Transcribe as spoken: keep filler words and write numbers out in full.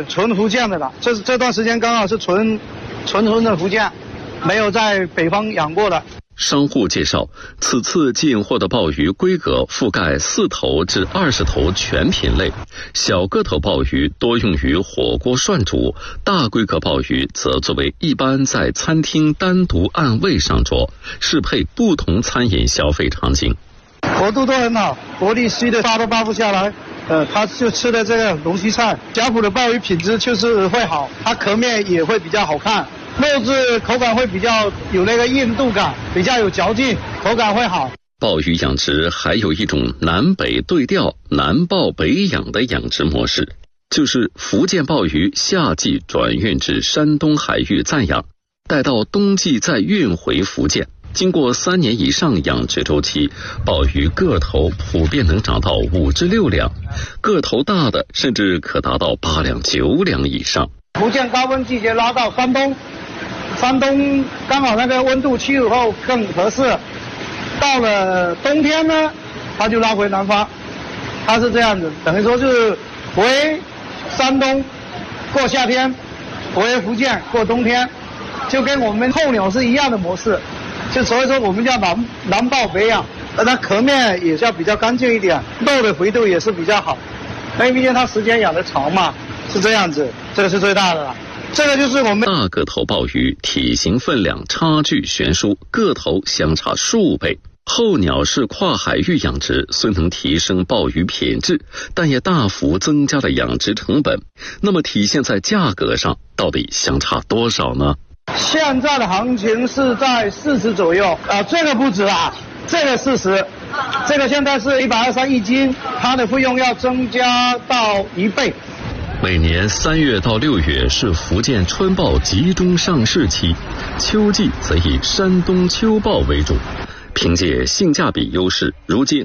纯福建的了。这这段时间刚好是纯纯纯的福建，没有在北方养过的。 商户介绍，此次进货的鲍鱼规格覆盖四头至二十头全品类，小个头鲍鱼多用于火锅涮煮，大规格鲍鱼则作为一般在餐厅单独按位上桌，适配不同餐饮消费场景。 活度都很好，活力吸的扒都扒不下来。呃，他就吃的这个龙须菜，甲府的鲍鱼品质就是会好，它壳面也会比较好看。肉质口感会比较有那个硬度感，比较有嚼劲，口感会好。 鲍鱼养殖还有一种南北对调、南鲍北养的养殖模式，就是福建鲍鱼夏季转运至山东海域暂养，待到冬季再运回福建。经过三年以上养殖周期，鲍鱼个头普遍能长到五至六两，个头大的甚至可达到八两九两以上。 福建高温季节拉到山东，山东刚好那个温度气候更合适，到了冬天呢，它就拉回南方，它是这样子，等于说就是回山东过夏天，回福建过冬天，就跟我们候鸟是一样的模式。就所以说我们叫南南鲍北养，而它壳面也要比较干净一点，肉的肥度也是比较好，因为毕竟它时间养的长嘛，是这样子，这个是最大的了。这个就是我们大个头鲍鱼，体型分量差距悬殊，个头相差数倍。候鸟式跨海域养殖虽能提升鲍鱼品质，但也大幅增加了养殖成本。那么体现在价格上，到底相差多少呢？ 现在的行情是在四十左右，啊，这个不止啊，这个四十，这个现在是一百二三一斤，它的费用要增加到一倍。 每年三月到六月是福建春鲍集中上市期，秋季则以山东秋鲍为主。凭借性价比优势，如今